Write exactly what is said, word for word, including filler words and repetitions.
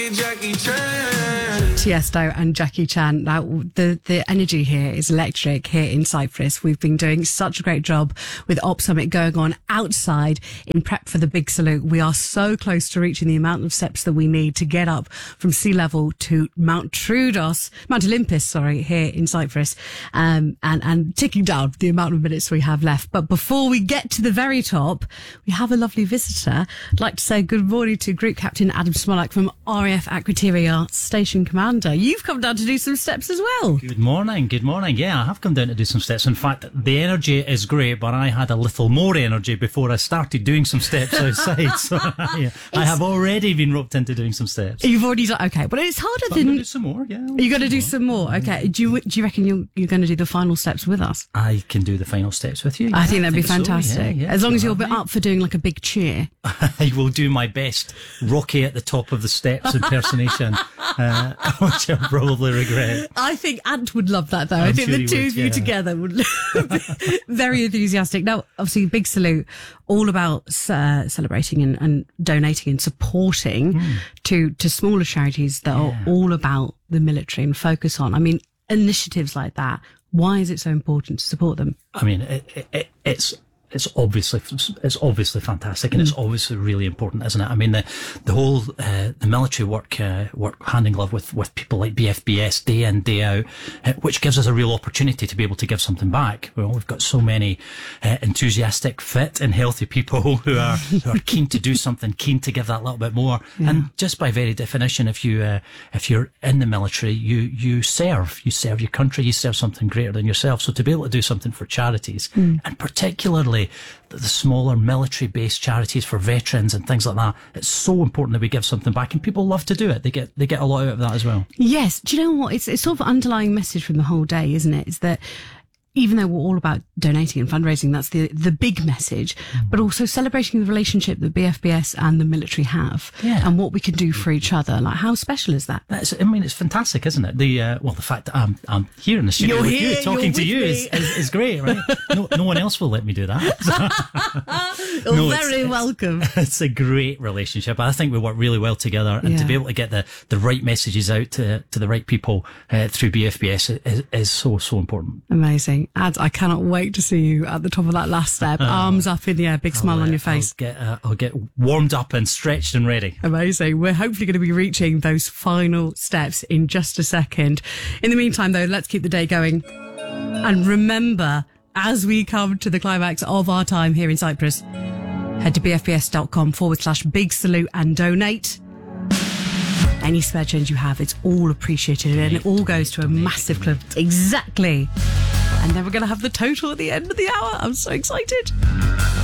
Jackie Chan. Tiesto and Jackie Chan. Now, the, the energy here is electric here in Cyprus. We've been doing such a great job with Op Summit going on outside in prep for the big salute. We are so close to reaching the amount of steps that we need to get up from sea level to Mount Troodos, Mount Olympus, sorry, here in Cyprus, um, and, and ticking down the amount of minutes we have left. But before we get to the very top, we have a lovely visitor. I'd like to say good morning to Group Captain Adam Smolak from R A F Aquateria Station Commander. You've come down to do some steps as well. Good morning, good morning. Yeah, I have come down to do some steps. In fact, the energy is great, but I had a little more energy before I started doing some steps outside. So yeah, I have already been roped into doing some steps. You've already done, okay, but it's harder But than... I'm going to do some more, yeah. I'll You're going to do more. some more, okay. Do you, do you reckon you're, you're going to do the final steps with us? I can do the final steps with you. I yeah, think that'd be so, fantastic. yeah, yeah, as long as so you're have me. up for doing like a big cheer. I will do my best Rocky at the top of the steps impersonation, uh, which I'll probably regret. I think Ant would love that, though. I I'm think sure the he two would, of you yeah. together would be very enthusiastic. Now, obviously, big salute, all about uh, celebrating and, and donating and supporting Mm. to, to smaller charities that Yeah. are all about the military and focus on, I mean, initiatives like that. Why is it so important to support them? I mean, it, it, it, it's it's obviously it's obviously fantastic, and it's obviously really important, isn't it? I mean, the the whole uh, the military work uh, work hand in glove with with people like B F B S day in day out, uh, which gives us a real opportunity to be able to give something back. Well, we've got so many uh, enthusiastic, fit, and healthy people who are who are keen to do something, keen to give that little bit more. Yeah. And just by very definition, if you uh, if you're in the military, you you serve, you serve your country, you serve something greater than yourself. So to be able to do something for charities, mm. and particularly the, the smaller military-based charities for veterans and things like that, it's so important that we give something back, and people love to do it. They get they get a lot out of that as well. Yes. Do you know what? It's it's sort of an underlying message from the whole day, isn't it? Is that even though we're all about donating and fundraising, that's the the big message, mm. but also celebrating the relationship that B F B S and the military have, yeah. and what we can do for each other. Like, how special is that? That's, I mean, it's fantastic, isn't it? The uh, well, the fact that I'm I'm here in the studio You're with here, you, talking you're to with you me. is, is is great, right? No, no one else will let me do that. You're No, it's- very it's- welcome. It's a great relationship. I think we work really well together, and Yeah. to be able to get the, the right messages out to to the right people uh, through B F B S is, is so so important. Amazing. Ads, I cannot wait to see you at the top of that last step. Arms up in the air, big smile I'll, on uh, your face. I'll get uh, I'll get warmed up and stretched and ready. Amazing. We're hopefully going to be reaching those final steps in just a second. In the meantime, though, let's keep the day going. And remember, as we come to the climax of our time here in Cyprus, head to bfbs.com forward slash big salute and donate. Any spare change you have, it's all appreciated, and it all goes to a massive club. Exactly. And then we're going to have the total at the end of the hour. I'm so excited.